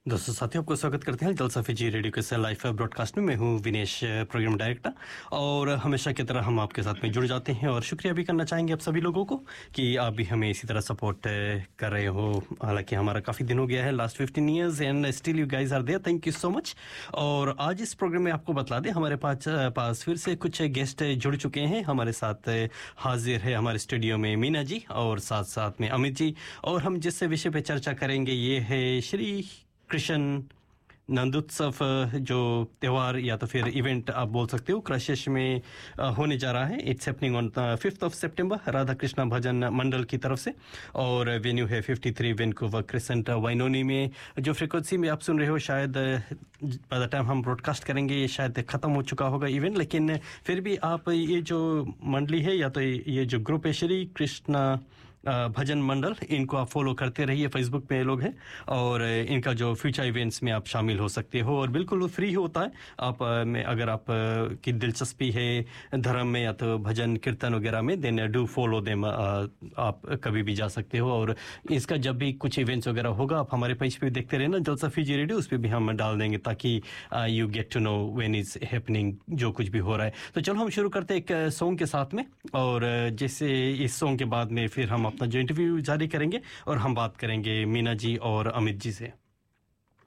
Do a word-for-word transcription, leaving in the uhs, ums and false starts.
दोस्तों साथियों आपको स्वागत करते हैं जलसा फीजी रेडियो के लाइव ब्रॉडकास्ट में। मैं हूं विनेश, प्रोग्राम डायरेक्टर, और हमेशा की तरह हम आपके साथ में जुड़ जाते हैं और शुक्रिया भी करना चाहेंगे आप सभी लोगों को कि आप भी हमें इसी तरह सपोर्ट कर रहे हो। हालांकि हमारा काफ़ी दिन हो गया है, last fifteen years, and still you guys are there. Thank you so much. और आज इस प्रोग्राम में आपको बतला दें, हमारे पास पास फिर से कुछ गेस्ट जुड़ चुके हैं। हमारे साथ हाजिर है हमारे स्टूडियो में मीना जी और साथ साथ में अमित जी। और हम जिस विषय पर चर्चा करेंगे ये है श्री कृष्ण नंदोत्सव, जो त्यौहार या तो फिर इवेंट आप बोल सकते हो, क्रशिश में होने जा रहा है। It's happening on fifth of सितंबर राधा कृष्णा भजन मंडल की तरफ से, और वेन्यू है फिफ्टी थ्री वैंकूवर क्रिसेंट वाइनोनी में। जो फ्रीक्वेंसी में आप सुन रहे हो, शायद बाय द टाइम हम ब्रॉडकास्ट करेंगे ये शायद ख़त्म हो चुका होगा इवेंट, लेकिन फिर भी आप ये जो मंडली है या तो ये जो ग्रुप है श्री कृष्णा भजन मंडल, इनको आप फॉलो करते रहिए। फेसबुक पे लोग हैं और इनका जो फ्यूचर इवेंट्स में आप शामिल हो सकते हो, और बिल्कुल फ्री होता है। आप में अगर आप की दिलचस्पी है धर्म में या तो भजन कीर्तन वगैरह में, देन डू फॉलो देम। आप कभी भी जा सकते हो, और इसका जब भी कुछ इवेंट्स वगैरह होगा आप हमारे पेज पे देखते रहना, जलसा फीजी रेडियो, उस पर भी हम डाल देंगे ताकि you get to know when is happening, जो कुछ भी हो रहा है। तो चलो हम शुरू करते हैं एक सॉन्ग के साथ में, और जैसे इस सॉन्ग के बाद में फिर हम अपना जो इंटरव्यू जारी करेंगे और हम बात करेंगे मीना जी और अमित जी से।